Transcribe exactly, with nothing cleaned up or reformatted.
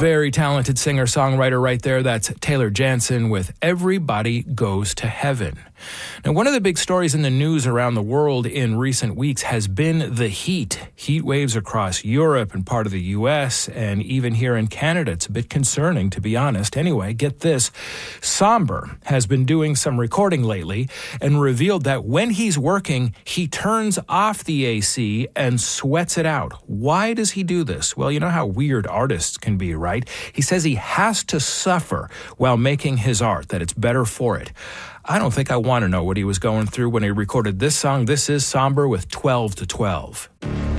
Very talented singer-songwriter right there. That's Taylor Jansen with Everybody Goes to Heaven. Now, one of the big stories in the news around the world in recent weeks has been the heat. Heat waves across Europe and part of the U S and even here in Canada. It's a bit concerning, to be honest. Anyway, get this. Somber has been doing some recording lately and revealed that when he's working, he turns off the A C and sweats it out. Why does he do this? Well, you know how weird artists can be, right? He says he has to suffer while making his art, that it's better for it. I don't think I want to know what he was going through when he recorded this song. This is Somber with twelve to twelve.